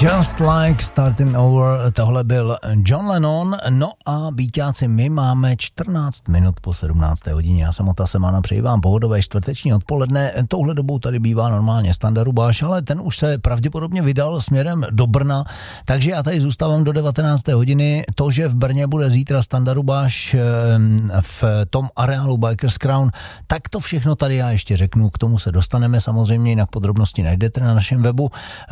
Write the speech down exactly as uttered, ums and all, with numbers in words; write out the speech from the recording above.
Just like starting over, tohle byl John Lennon, no a býťáci, my máme čtrnáct minut po sedmnácté hodině, já jsem Ota Semana, přeji vám pohodové čtvrteční odpoledne, touhle dobou tady bývá normálně Standa Rubáš, ale ten už se pravděpodobně vydal směrem do Brna, takže já tady zůstávám do devatenácté hodiny, to, že v Brně bude zítra Standa Rubáš v tom areálu Bikers Crown, tak to všechno tady já ještě řeknu, k tomu se dostaneme samozřejmě, jinak podrobnosti najdete na našem webu.